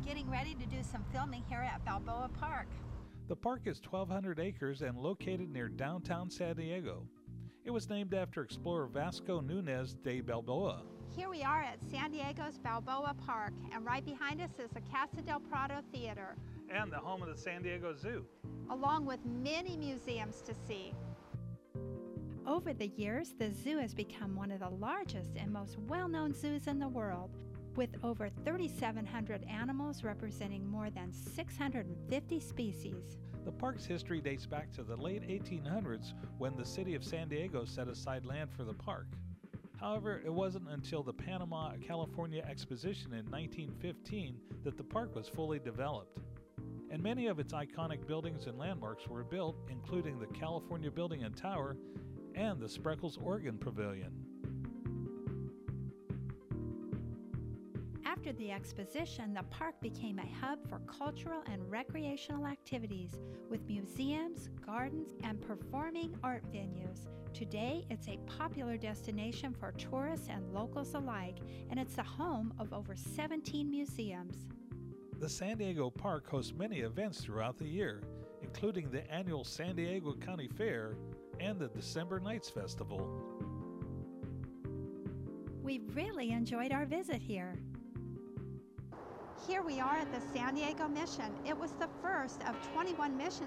getting ready to do some filming here at Balboa Park. The park is 1,200 acres and located near downtown San Diego. It was named after explorer Vasco Nunez de Balboa. Here we are at San Diego's Balboa Park, and right behind us is the Casa del Prado Theater. And the home of the San Diego Zoo. Along with many museums to see. Over the years, the zoo has become one of the largest and most well-known zoos in the world, with over 3,700 animals representing more than 650 species. The park's history dates back to the late 1800s when the city of San Diego set aside land for the park. However, it wasn't until the Panama, California Exposition in 1915 that the park was fully developed. And many of its iconic buildings and landmarks were built, including the California Building and Tower and the Spreckels Organ Pavilion. After the exposition, the park became a hub for cultural and recreational activities with museums, gardens, and performing art venues. Today, it's a popular destination for tourists and locals alike, and it's the home of over 17 museums. The San Diego Park hosts many events throughout the year, including the annual San Diego County Fair and the December Nights Festival. We really enjoyed our visit here. Here we are at the San Diego Mission. It was the first of 21 missions